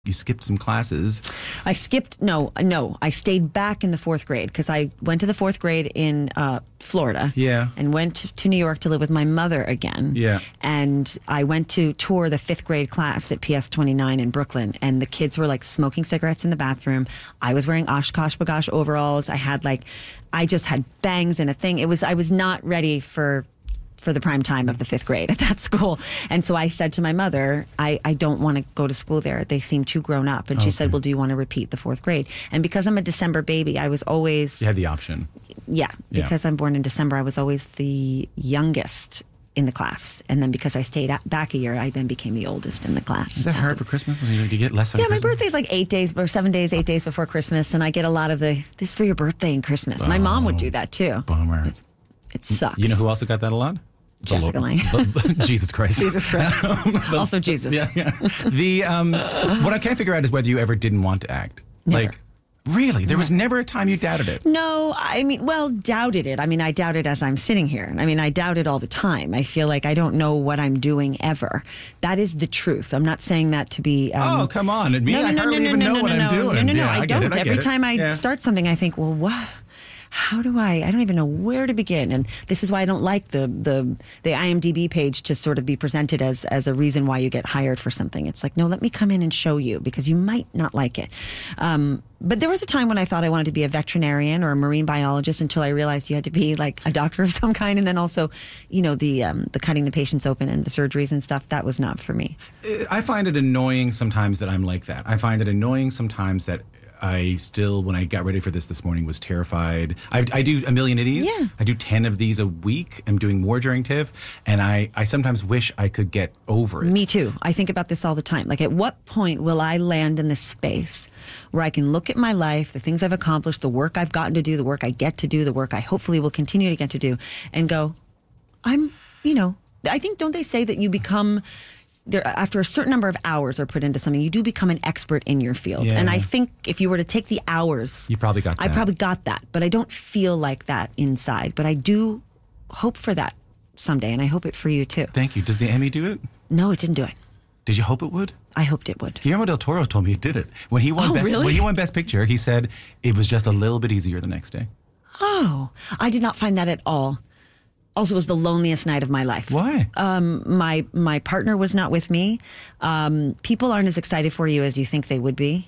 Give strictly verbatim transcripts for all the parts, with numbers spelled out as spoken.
You skipped some classes. I skipped, no, no. I stayed back in the fourth grade because I went to the fourth grade in uh, Florida. Yeah. And went to New York to live with my mother again. Yeah. And I went to tour the fifth grade class at P S twenty-nine in Brooklyn. And the kids were like smoking cigarettes in the bathroom. I was wearing Oshkosh Bagosh overalls. I had like, I just had bangs and a thing. It was, I was not ready for... for the prime time of the fifth grade at that school. And so I said to my mother, I, I don't want to go to school there. They seem too grown up. And she Okay. said, well, do you want to repeat the fourth grade? And because I'm a December baby, I was always... You had the option. Yeah, Yeah. because I'm born in December, I was always the youngest in the class. And then because I stayed at, back a year, I then became the oldest in the class. Is that hard for Christmas? Do you get less on Yeah, my Christmas? birthday's like eight days or seven days, eight days before Christmas. And I get a lot of the, this for your birthday and Christmas. My mom would do that too. Bummer. It's, it sucks. You know who also got that a lot? The Jessica Lord- Lange. the- Jesus Christ. Jesus Christ. Also Jesus. Yeah, yeah. The um, what I can't figure out is whether you ever didn't want to act. Never. Like, really, there was never a time you doubted it. No, I mean, well, doubted it. I mean, I doubt it as I'm sitting here. I mean, I doubt it all the time. I feel like I don't know what I'm doing ever. That is the truth. I'm not saying that to be... Um, Oh, come on. And me, no, no, I no, hardly no, even no, know no, what no, I'm no. doing. No, no, no, Yeah, I, get don't. it, I Every get it. time I Yeah. start something, I think, well, what... How do I? I don't even know where to begin, and this is why I don't like the the the I M D B page to sort of be presented as as a reason why you get hired for something. It's like, no, let me come in and show you because you might not like it. Um, but there was a time when I thought I wanted to be a veterinarian or a marine biologist until I realized you had to be like a doctor of some kind, and then also, you know, the um, the cutting the patients open and the surgeries and stuff. That was not for me. I find it annoying sometimes that I'm like that. I find it annoying sometimes that I still, when I got ready for this this morning, was terrified. I, I do a million of these. Yeah. I do ten of these a week. I'm doing more during TIFF. And I, I sometimes wish I could get over it. Me too. I think about this all the time. Like, at what point will I land in this space where I can look at my life, the things I've accomplished, the work I've gotten to do, the work I get to do, the work I hopefully will continue to get to do, and go, I'm, you know, I think, don't they say that you become... There, after a certain number of hours are put into something, you do become an expert in your field. Yeah. And I think if you were to take the hours, You probably got I that. probably got that, but I don't feel like that inside. But I do hope for that someday, and I hope it for you too. Thank you. Does the Emmy do it? No, it didn't do it. Did you hope it would? I hoped it would. Guillermo del Toro told me it did it. When he won Oh, best really? when he won Best Picture, he said it was just a little bit easier the next day. Oh, I did not find that at all. Also, it was the loneliest night of my life. Why? Um, my my partner was not with me. Um, people aren't as excited for you as you think they would be.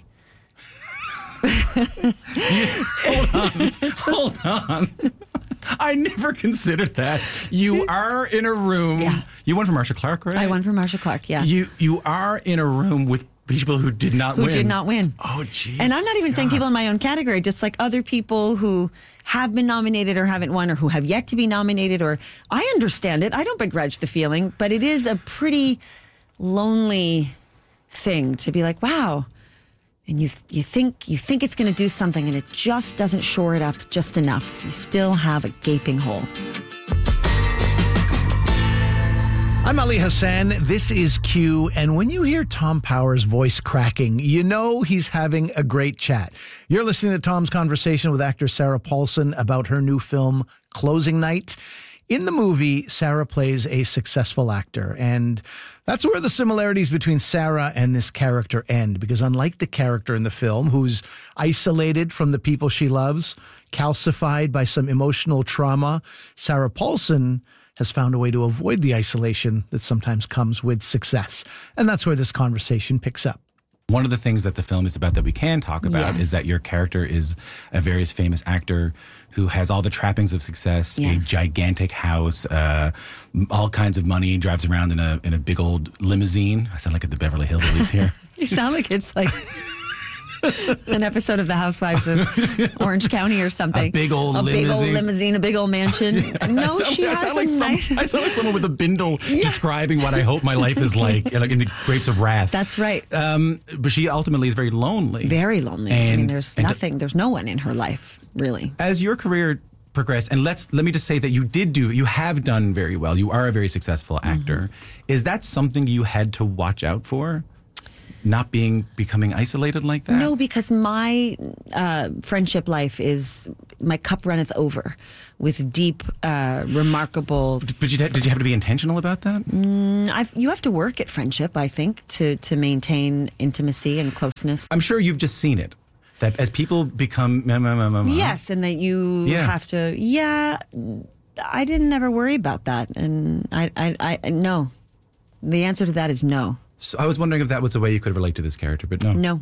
Hold on. Hold on. I never considered that. You are in a room. Yeah. You won for Marsha Clark, right? I won for Marsha Clark, yeah. You you are in a room with people who did not who win. did not win. Oh, jeez. And I'm not even saying people in my own category, just like other people who have been nominated or haven't won or who have yet to be nominated. Or I understand it. I don't begrudge the feeling, but it is a pretty lonely thing to be like, wow. And you you think you think it's going to do something and it just doesn't shore it up just enough. You still have a gaping hole. I'm Ali Hassan. This is Q. And when you hear Tom Power's voice cracking, you know he's having a great chat. You're listening to Tom's conversation with actor Sarah Paulson about her new film, Closing Night. In the movie, Sarah plays a successful actor, and that's where the similarities between Sarah and this character end, because unlike the character in the film, who's isolated from the people she loves, calcified by some emotional trauma, Sarah Paulson has found a way to avoid the isolation that sometimes comes with success. And that's where this conversation picks up. One of the things that the film is about that we can talk about Yes. is that your character is a very famous actor who has all the trappings of success, Yes. a gigantic house, uh, all kinds of money, drives around in a in a big old limousine. I sound like at the Beverly Hillbillies here. You sound like it's like an episode of The Housewives of Orange County or something. A big old a big old limousine. limousine, a big old mansion. I No, sound- she I has sound a like some- nice... I sound like someone with a bindle describing what I hope my life is like, like in the Grapes of Wrath. That's right. Um, but she ultimately is very lonely. Very lonely. I And- mean, there's and- nothing, there's no one in her life, really. As your career progressed, and let's let me just say that you did do, you have done very well. You are a very successful actor. Mm-hmm. Is that something you had to watch out for? not being becoming isolated like that? No, because my uh, friendship life is, my cup runneth over with deep, uh, remarkable. But you, did you have to be intentional about that? Mm, I've, you have to work at friendship, I think, to to maintain intimacy and closeness. I'm sure you've just seen it. That as people become, meh, meh, meh, meh, meh. Yes, and that you Yeah. have to. Yeah, I didn't ever worry about that, and I, I, I, no. The answer to that is no. So I was wondering if that was a way you could relate to this character, but no. No.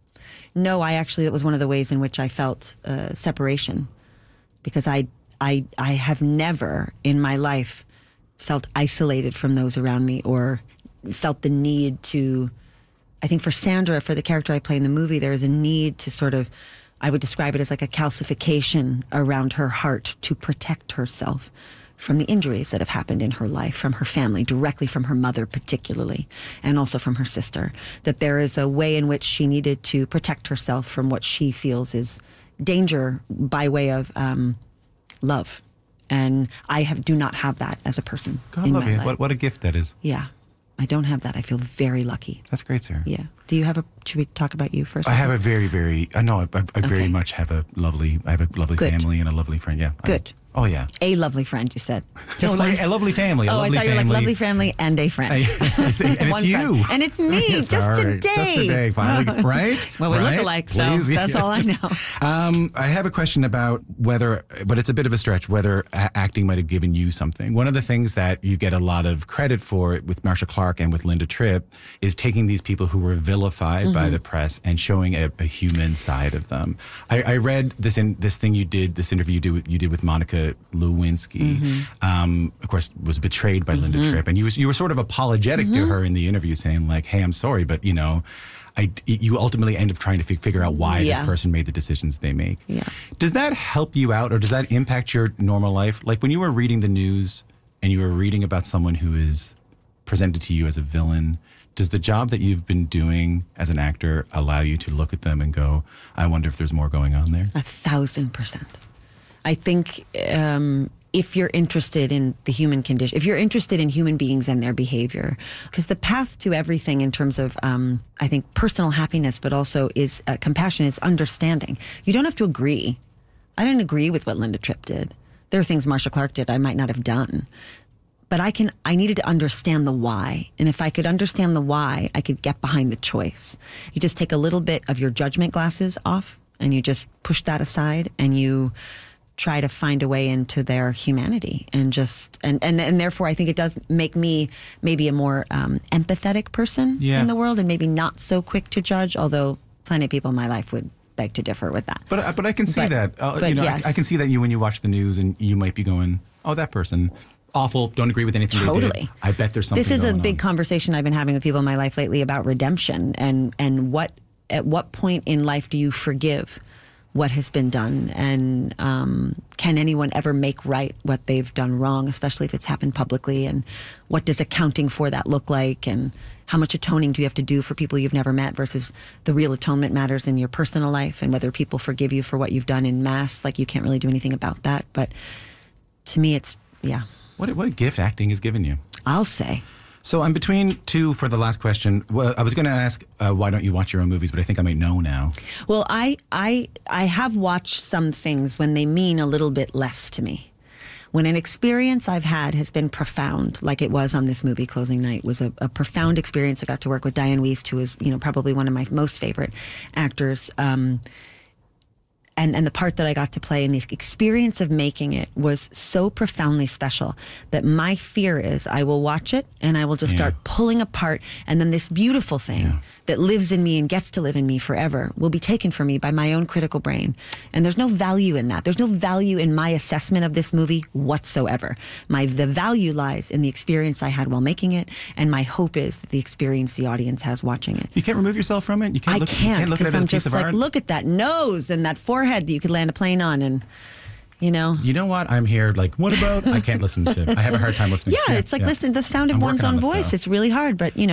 No, I actually, that was one of the ways in which I felt uh, separation. Because I, I, I have never in my life felt isolated from those around me or felt the need to, I think for Sandra, for the character I play in the movie, there is a need to sort of, I would describe it as like a calcification around her heart to protect herself from the injuries that have happened in her life, from her family, directly from her mother particularly, and also from her sister. That there is a way in which she needed to protect herself from what she feels is danger by way of um, love. And I have do not have that as a person. God in love my you. life. What, what a gift that is. Yeah, I don't have that. I feel very lucky. That's great, Sarah. Yeah. Do you have a, should we talk about you first? I have a very, very, I know, I, I, I very Okay. much have a lovely, I have a lovely Good. family and a lovely friend. Yeah. I- Good. oh, yeah. A lovely friend, you said. Just one? a lovely family. A Oh, I lovely thought you were like family. lovely family and a friend. I- I see, and it's One you. friend. And it's me, just Sorry, today. Just today, finally. Right? Well, we right? look alike, so Please. that's all I know. Um, I have a question about whether, but it's a bit of a stretch, whether a- acting might have given you something. One of the things that you get a lot of credit for with Marcia Clark and with Linda Tripp is taking these people who were vilified Mm-hmm. by the press and showing a, a human side of them. I, I read this in this thing you did, this interview you did with, you did with Monica Lewinsky. Mm-hmm. Um, of course, was betrayed by Linda Tripp, and you was, you were sort of apologetic Mm-hmm. to her in the interview, saying like, "Hey, I'm sorry, but you know." I, you ultimately end up trying to fi- figure out why Yeah. this person made the decisions they make. Yeah. Does that help you out, or does that impact your normal life? Like when you were reading the news and you were reading about someone who is presented to you as a villain, does the job that you've been doing as an actor allow you to look at them and go, I wonder if there's more going on there? A thousand percent. I think um, if you're interested in the human condition, if you're interested in human beings and their behavior, because the path to everything in terms of, um, I think, personal happiness, but also is uh, compassion, is understanding. You don't have to agree. I didn't agree with what Linda Tripp did. There are things Marcia Clark did I might not have done. But I can. I needed to understand the why. And if I could understand the why, I could get behind the choice. You just take a little bit of your judgment glasses off and you just push that aside and you try to find a way into their humanity and just and and, and therefore I think it does make me maybe a more um, empathetic person Yeah. in the world and maybe not so quick to judge, although plenty of people in my life would beg to differ with that. But but I can see But- that. Uh, but you know, yes. I, I can see that you when you watch the news and you might be going, oh, that person. Awful. Don't agree with anything they Totally. did. I bet there's something. This is a going big on. conversation I've been having with people in my life lately about redemption and and what at what point in life do you forgive what has been done, and um, can anyone ever make right what they've done wrong, especially if it's happened publicly, and what does accounting for that look like, and how much atoning do you have to do for people you've never met versus the real atonement matters in your personal life, and whether people forgive you for what you've done in mass, like you can't really do anything about that. But to me, it's, yeah, What a, what a gift acting has given you. I'll say. So I'm between two for the last question. Well, I was going to ask uh, why don't you watch your own movies, but I think I might know now. Well, I, I, I have watched some things when they mean a little bit less to me. When an experience I've had has been profound, like it was on this movie, Closing Night, was a, a profound experience. I got to work with Diane Wiest, who is, you know, probably one of my most favorite actors. Um, And, and the part that I got to play in the experience of making it was so profoundly special that my fear is I will watch it and I will just Yeah. start pulling apart, and then this beautiful thing Yeah. that lives in me and gets to live in me forever will be taken from me by my own critical brain. And there's no value in that. There's no value in my assessment of this movie whatsoever. My the value lies in the experience I had while making it, and my hope is that the experience the audience has watching it. You can't remove yourself from it. You can't I look, you can't can't look at because it as I'm a piece just of like, art. look at that nose and that forehead that you could land a plane on, and you know. You know what? I'm here. Like, what about? I can't listen to. I have a hard time listening. Yeah, it's like yeah. listen the sound of I'm one's working own on it, voice. though. It's really hard, but you know.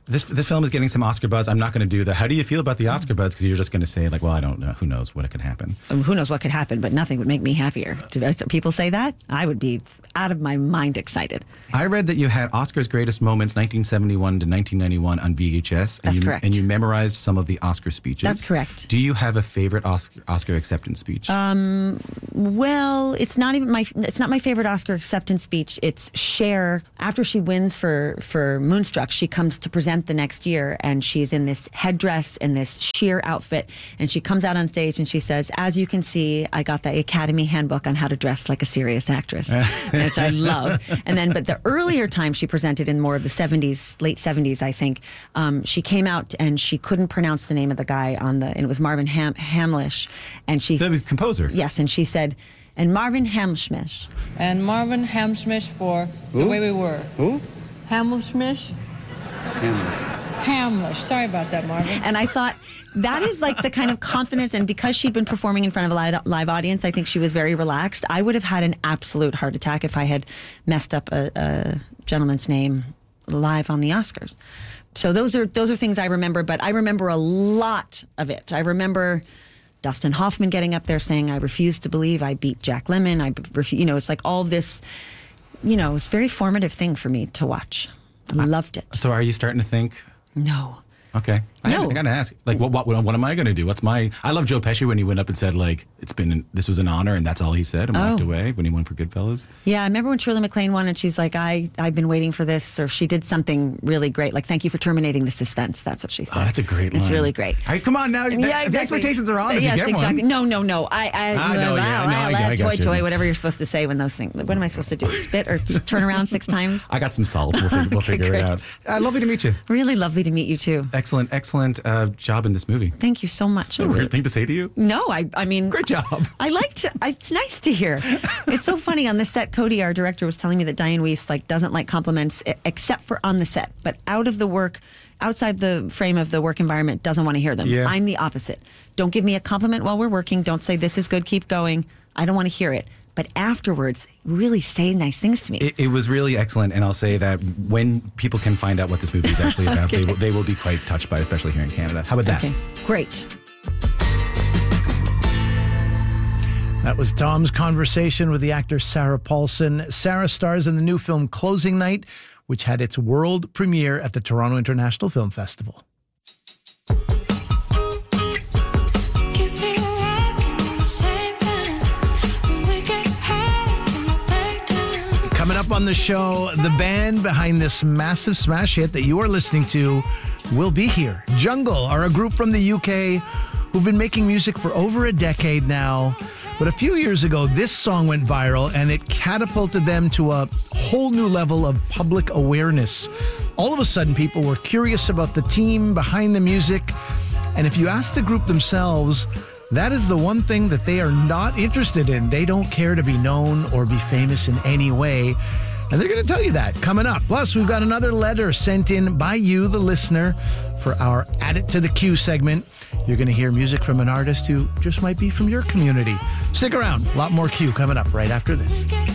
This this film is getting some Oscar buzz. I'm not going to do the, how do you feel about the Oscar buzz? Because you're just going to say, like, well, I don't know. Who knows what could happen? Um, who knows what could happen, but nothing would make me happier. Do people say that? I would be out of my mind excited. I read that you had Oscar's Greatest Moments, nineteen seventy-one to nineteen ninety-one on V H S. And That's you, correct. And you memorized some of the Oscar speeches. That's correct. Do you have a favorite Oscar, Oscar acceptance speech? Um, well, it's not even my, it's not my favorite Oscar acceptance speech. It's Cher. After she wins for, for Moonstruck, she comes to present the next year, and she's in this headdress and this sheer outfit, and she comes out on stage and she says, as you can see, I got the Academy Handbook on how to dress like a serious actress, which I love. And then, but the earlier time she presented in more of the seventies, late seventies, I think, um, she came out and she couldn't pronounce the name of the guy on the, and it was Marvin Ham, Hamlish, and she... The composer. Yes, and she said, and Marvin Hamlish. And Marvin Hamlish for Who? The Way We Were. Who? Hamlish? Hamlet. Hamlish. Sorry about that, Marvin. And I thought that is like the kind of confidence, and because she'd been performing in front of a live, live audience, I think she was very relaxed. I would have had an absolute heart attack if I had messed up a, a gentleman's name live on the Oscars. So those are those are things I remember, but I remember a lot of it. I remember Dustin Hoffman getting up there saying, I refuse to believe I beat Jack Lemmon. I refu-, you know, it's like all this, you know, it's a very formative thing for me to watch. I loved it. So are you starting to think... No. Okay. I, No. have, I gotta ask, like, what, what, what am I gonna do? What's my? I love Joe Pesci when he went up and said, like, it's been, an, this was an honor, and that's all he said, and walked Oh. away when he won for Goodfellas. Yeah, I remember when Shirley MacLaine won, and she's like, I, I've been waiting for this, or she did something really great, like, thank you for terminating the suspense. That's what she said. Oh, that's a great It's line. really great. All right, come on now. The, Yeah, the exactly. expectations are on if yes, you get exactly. one. No, no, no. I, I, I know, yeah, I know, I- I toy, got you. toy, whatever you're supposed to say when those things. What am I supposed to do? Spit or turn around six times? I got some salt. We'll, fig- we'll Okay, figure great. it out. Uh, lovely to meet you. Really lovely to meet you too. Excellent, excellent uh, job in this movie. Thank you so much. I A really- weird thing to say to you. No, I, I mean, Great job. I like to. It's nice to hear. It's so funny on the set. Cody, our director, was telling me that Diane Weiss like doesn't like compliments e- except for on the set, but out of the work, outside the frame of the work environment, doesn't want to hear them. Yeah. I'm the opposite. Don't give me a compliment while we're working. Don't say this is good. Keep going. I don't want to hear it. But afterwards, really say nice things to me. It, it was really excellent, and I'll say that when people can find out what this movie is actually about, Okay. they, will, they will be quite touched by it, especially here in Canada. How about that? Okay, great. That was Tom's conversation with the actor Sarah Paulson. Sarah stars in the new film Closing Night, which had its world premiere at the Toronto International Film Festival. Coming up on the show, the band behind this massive smash hit that you are listening to will be here. Jungle are a group from the U K who've been making music for over a decade now. But a few years ago, this song went viral and it catapulted them to a whole new level of public awareness. All of a sudden, people were curious about the team behind the music. And if you ask the group themselves, that is the one thing that they are not interested in. They don't care to be known or be famous in any way. And they're going to tell you that coming up. Plus, we've got another letter sent in by you, the listener, for our Add It to the Queue segment. You're going to hear music from an artist who just might be from your community. Stick around. A lot more Q coming up right after this.